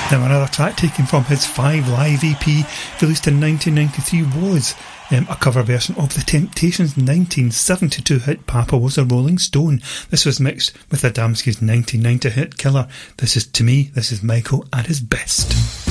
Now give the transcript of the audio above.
Now another track taken from his 5 Live EP released in 1993 was a cover version of The Temptations' 1972 hit Papa Was a Rolling Stone. This was mixed with Adamski's 1990 hit Killer. This is To Me, this is Michael at his best.